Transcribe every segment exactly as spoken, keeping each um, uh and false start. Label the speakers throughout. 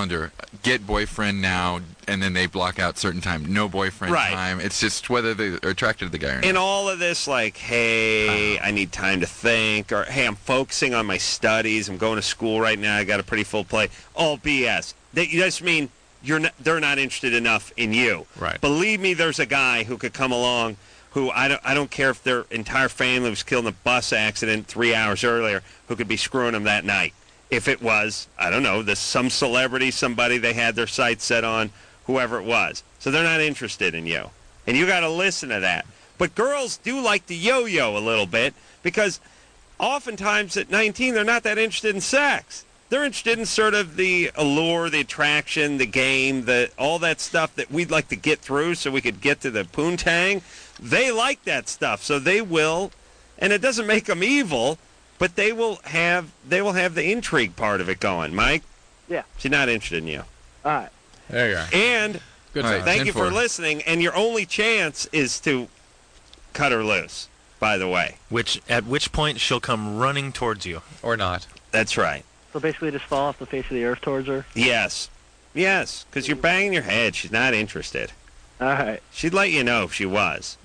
Speaker 1: calendar, get boyfriend now, and then they block out certain time, no boyfriend
Speaker 2: Right.
Speaker 1: time. It's just whether they are attracted to the guy or not.
Speaker 2: And all of this, like, hey, I need time to think, or hey, I'm focusing on my studies. I'm going to school right now. I got a pretty full plate. All B S. That you just mean you're not, they're not interested enough in you.
Speaker 3: Right.
Speaker 2: Believe me, there's a guy who could come along who I don't I don't care if their entire family was killed in a bus accident three hours earlier, who could be screwing them that night. If it was, I don't know, this some celebrity, somebody they had their sights set on, whoever it was. So they're not interested in you. And you got to listen to that. But girls do like to yo-yo a little bit because oftentimes at nineteen they're not that interested in sex. They're interested in sort of the allure, the attraction, the game, the all that stuff that we'd like to get through so we could get to the poontang. They like that stuff, so they will, and it doesn't make them evil, but they will have they will have the intrigue part of it going. Mike?
Speaker 4: Yeah.
Speaker 2: She's not interested in you.
Speaker 4: All right.
Speaker 3: There you are.
Speaker 2: And
Speaker 3: Good
Speaker 1: All right,
Speaker 3: time.
Speaker 2: thank
Speaker 1: ten
Speaker 2: you for
Speaker 1: four.
Speaker 2: listening, and your only chance is to cut her loose, by the way.
Speaker 5: Which at which point she'll come running towards you.
Speaker 3: Or not.
Speaker 2: That's right.
Speaker 4: So basically just fall off the face of the earth towards her?
Speaker 2: Yes. Yes, because you're banging your head. She's not interested.
Speaker 4: All right.
Speaker 2: She'd let you know if she was.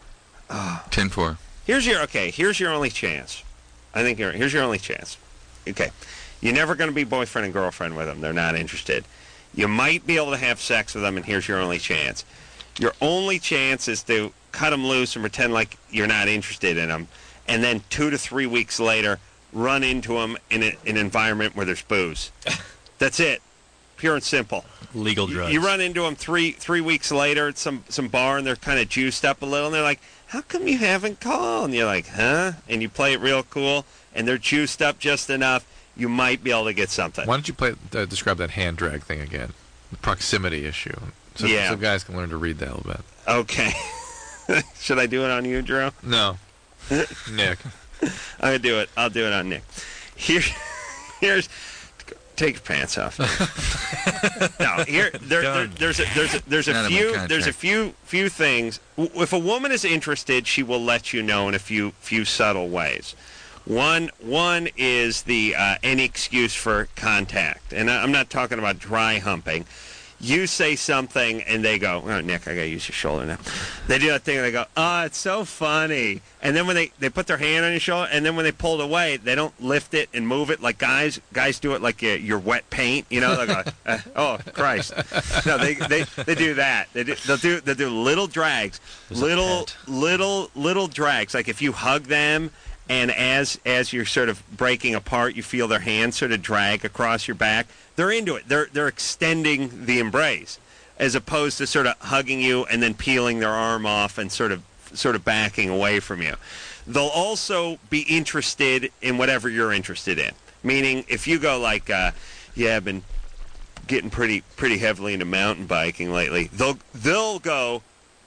Speaker 1: ten four.
Speaker 2: Here's your, okay, here's your only chance. I think you're, here's your only chance. Okay. You're never going to be boyfriend and girlfriend with them. They're not interested. You might be able to have sex with them, and here's your only chance. Your only chance is to cut them loose and pretend like you're not interested in them, and then two to three weeks later, run into them in a, an environment where there's booze. That's it. Pure and simple.
Speaker 5: Legal drugs.
Speaker 2: You run into them three three weeks later at some, some bar, and they're kind of juiced up a little, and they're like, how come you haven't called? And you're like, huh? And you play it real cool, and they're juiced up just enough, you might be able to get something.
Speaker 3: Why don't you play uh, describe that hand drag thing again? The proximity issue. So
Speaker 2: Yeah.
Speaker 3: some guys can learn to read that a little bit.
Speaker 2: Okay. Should I do it on you, Drew?
Speaker 3: No. Nick.
Speaker 2: I'm going to do it. I'll do it on Nick. Here, here's... Take your pants off. No, here there, there there's a there's a, there's
Speaker 1: Not
Speaker 2: a
Speaker 1: in my
Speaker 2: few
Speaker 1: contract.
Speaker 2: there's a few few things. W- If a woman is interested, she will let you know in a few few subtle ways. One one is the uh, any excuse for contact, and I- I'm not talking about dry humping. You say something, and they go, oh, Nick, I got to use your shoulder now. They do that thing, and they go, oh, it's so funny. And then when they, they put their hand on your shoulder, and then when they pull it away, they don't lift it and move it like guys guys do it like uh, your wet paint. You know, they go, uh, oh, Christ. No, they, they, they do that. They do, they'll, do, they'll do little drags,
Speaker 5: There's a
Speaker 2: little,
Speaker 5: pet.
Speaker 2: little, little drags. Like if you hug them, and as as you're sort of breaking apart, you feel their hands sort of drag across your back. They're into it. They're they're extending the embrace, as opposed to sort of hugging you and then peeling their arm off and sort of sort of backing away from you. They'll also be interested in whatever you're interested in. Meaning, if you go like, uh, "Yeah, I've been getting pretty pretty heavily into mountain biking lately," they'll they'll go,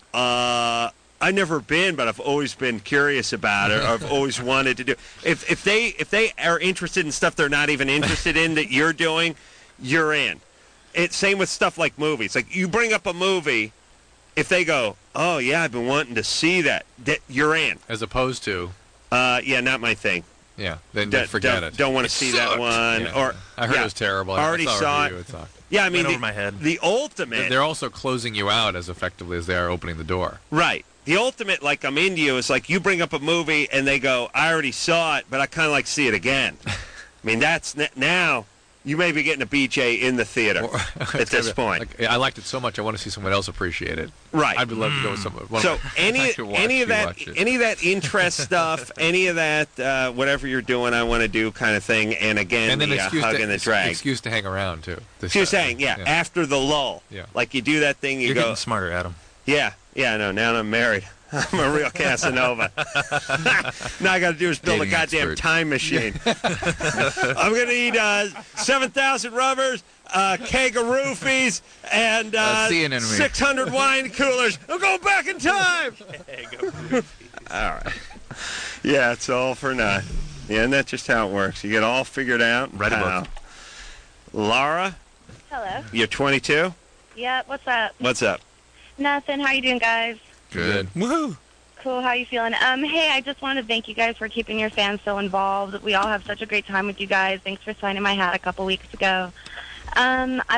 Speaker 2: uh. I've never been, but I've always been curious about it. Or I've always wanted to do. If if they if they are interested in stuff they're not even interested in that you're doing, you're in. It's same with stuff like movies. Like you bring up a movie, if they go, oh yeah, I've been wanting to see that, that you're in.
Speaker 3: As opposed to,
Speaker 2: Uh, yeah, not my thing.
Speaker 3: yeah, then
Speaker 2: D-
Speaker 3: forget
Speaker 2: don't,
Speaker 3: it.
Speaker 2: Don't want to see that
Speaker 3: sucked.
Speaker 2: one.
Speaker 3: Yeah.
Speaker 2: Or
Speaker 3: I heard
Speaker 2: yeah,
Speaker 3: it was terrible. I
Speaker 2: Already
Speaker 3: saw, a
Speaker 2: saw
Speaker 3: review.
Speaker 2: it.
Speaker 3: It sucked.
Speaker 2: Yeah, I mean
Speaker 5: Went
Speaker 2: the,
Speaker 5: over my head.
Speaker 2: the ultimate.
Speaker 3: They're also closing you out as effectively as they are opening the door.
Speaker 2: Right. The ultimate, like I'm into you, is like you bring up a movie and they go, I already saw it, but I kind of like to see it again. I mean, that's n- now you may be getting a B J in the theater
Speaker 3: Or-
Speaker 2: at this
Speaker 3: Like,
Speaker 2: point.
Speaker 3: I liked it so much, I want to see someone else appreciate it.
Speaker 2: Right.
Speaker 3: I'd love to go with someone. one
Speaker 2: So
Speaker 3: of my-
Speaker 2: any
Speaker 3: I should watch
Speaker 2: any of
Speaker 3: you
Speaker 2: that
Speaker 3: watch it.
Speaker 2: any of that interest stuff, any of that uh, whatever you're doing, I want to do kind of thing, and again
Speaker 3: and then
Speaker 2: the uh,
Speaker 3: excuse
Speaker 2: hug
Speaker 3: to,
Speaker 2: and the drag.
Speaker 3: excuse to hang around too. This
Speaker 2: She was
Speaker 3: time.
Speaker 2: saying, yeah, after the lull,
Speaker 3: Yeah.
Speaker 2: like you do that thing, you
Speaker 5: You're
Speaker 2: go,
Speaker 5: getting smarter, Adam.
Speaker 2: yeah, yeah, no, now I'm married. I'm a real Casanova. Now I got to do is build
Speaker 1: Dating
Speaker 2: a goddamn
Speaker 1: expert.
Speaker 2: time machine. I'm going to need uh, seven thousand rubbers, a keg of roofies, and uh,
Speaker 1: Uh, sea anemone.
Speaker 2: six hundred wine coolers. I'm going back in time. All right. Yeah, it's all for naught. Yeah, and that's just how it works. You get all figured out.
Speaker 5: Write a book.
Speaker 2: Wow. Laura,
Speaker 6: Hello.
Speaker 2: you're twenty-two?
Speaker 6: Yeah, what's up?
Speaker 2: What's up?
Speaker 6: Nothing. How you doing, guys?
Speaker 1: Good.
Speaker 5: Woohoo!
Speaker 6: Cool. How you feeling? Um, hey, I just wanted to thank you guys for keeping your fans so involved. We all have such a great time with you guys. Thanks for signing my hat a couple weeks ago. Um, I